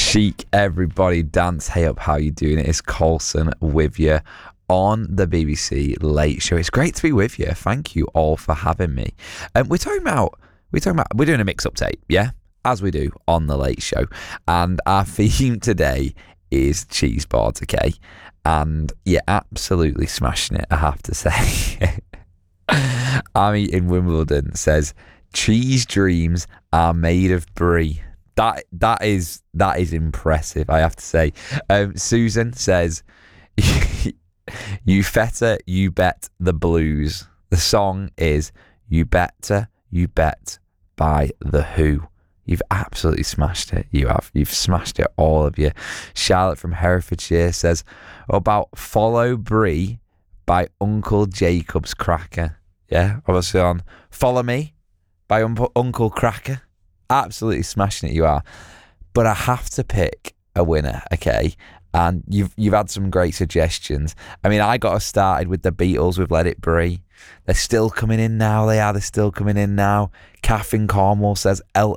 Chic, everybody, dance. Hey up, how you doing? It's Colson with you on the BBC Late Show. It's great to be with you. Thank you all for having me. We're doing a mix-up tape, yeah, as we do on the Late Show, and our theme today is cheese boards, okay? And you're absolutely smashing it, I have to say. Amy in Wimbledon says cheese dreams are made of brie. That is impressive, I have to say. Susan says, "You better, you bet the blues." The song is "You Better, You Bet" by The Who. You've absolutely smashed it. You have. You've smashed it, all of you. Charlotte from Herefordshire says, about Follow Brie by Uncle Jacob's Cracker. Yeah, obviously on Follow Me by Uncle Cracker. Absolutely smashing it, you are. But I have to pick a winner, okay? And you've had some great suggestions. I mean, I got us started with the Beatles with Let It Be. They're still coming in now. They're still coming in now. Kath in Cornwall says